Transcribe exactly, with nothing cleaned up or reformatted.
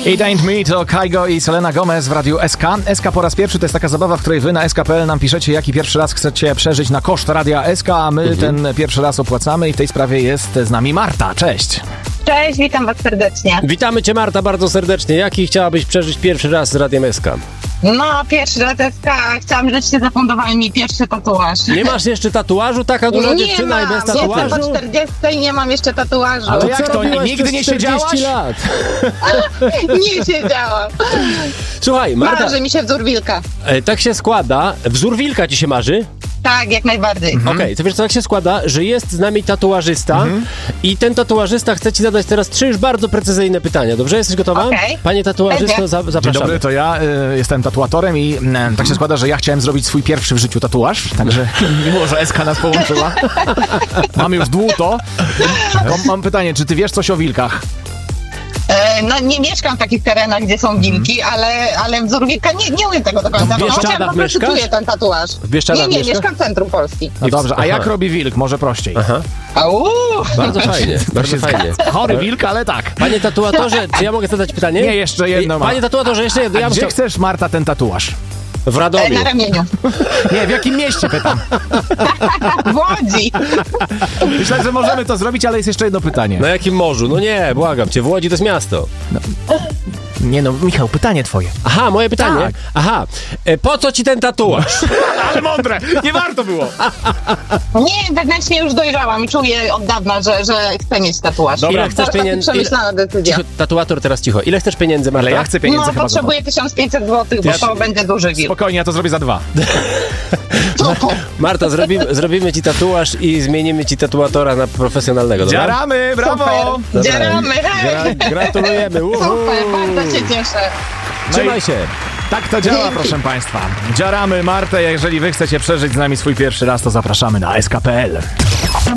It Ain't Me to Kygo i Selena Gomez w Radiu S K. S K po raz pierwszy to jest taka zabawa, w której wy na S K kropka P L nam piszecie, jaki pierwszy raz chcecie przeżyć na koszt Radia S K, a my mhm. ten pierwszy raz opłacamy i w tej sprawie jest z nami Marta. Cześć! Cześć, witam was serdecznie. Witamy cię, Marta, bardzo serdecznie. Jaki chciałabyś przeżyć pierwszy raz z Radiem S K? No, pierwszy raz S K. Chciałam, żebyście zapondowali mi pierwszy tatuaż. Nie masz jeszcze tatuażu? Taka duża nie dziewczyna mam, i bez tatuażu? Jestem po czterdziestej, nie mam jeszcze tatuażu. Ale To jak co to? robiłaś Nigdy przez nie czterdzieści siedziałaś? lat? Nie siedziałam. Słuchaj, Marta, Marzy mi się wzór wilka. e, tak się składa, wzór wilka ci się marzy? Tak, jak najbardziej. Mhm. Okej, okay, to wiesz co, tak się składa, że jest z nami tatuażysta mhm. i ten tatuażysta chce ci zadać teraz trzy już bardzo precyzyjne pytania. Dobrze? Jesteś gotowa? Okay. Panie tatuażysto, za, zapraszamy. Dzień dobry, to ja y, jestem tatuatorem i y, tak się składa, że ja chciałem zrobić swój pierwszy w życiu tatuaż, także mimo, że S K nas połączyła. Mam już dłuto. To mam pytanie, czy ty wiesz coś o wilkach? E, no nie mieszkam w takich terenach, gdzie są wilki, ale, ale wzór wilka nie, nie umiem tego do końca. W Bieszczadach no, po prostu mieszkasz? czuję ten tatuaż. W Bieszczadach Nie, nie, mieszkasz? mieszkam w centrum Polski. No dobrze, a Aha. jak robi wilk? Może prościej. Aha. Au! Bardzo fajnie, bardzo fajnie. Chory wilk, ale tak. Panie tatuatorze, czy ja mogę zadać pytanie? Nie, jeszcze jedno mam. Panie tatuatorze, jeszcze jedno. A Ja gdzie chciał... chcesz, Marta, ten tatuaż? W E, Radomiu. na ramieniu. Nie, w jakim mieście pytam? W Łodzi. Myślę, że możemy to zrobić, ale jest jeszcze jedno pytanie. Na jakim morzu? No nie, błagam cię, w Łodzi to jest miasto. Nie no, Michał, pytanie twoje. Aha, moje pytanie? Tak. Aha, e, po co ci ten tatuaż? Ale mądre, nie warto było. Nie, wewnętrznie już dojrzałam i czuję od dawna, że, że chcę mieć tatuaż. Dobra, Ile chcesz chcesz pieniędzy? Przemyślana decyzja. Cicho, tatuator teraz cicho. Ile chcesz pieniędzy, Marta? Ale ja chcę pieniędzy No, chyba za to. potrzebuję tysiąc pięćset złotych, bo Ja- to będzie duży wilk. Spokojnie, ja to zrobię za dwa. Marta, zrobimy, zrobimy ci tatuaż i zmienimy ci tatuatora na profesjonalnego, dobra? Dziaramy, brawo! Super. Dzieramy, hej! Gra- gratulujemy. Uhu. Super, bardzo się cieszę. Trzymaj się. Tak to działa, Dzięki. proszę państwa. Dziaramy Martę, jeżeli wy chcecie przeżyć z nami swój pierwszy raz, to zapraszamy na S K kropka P L.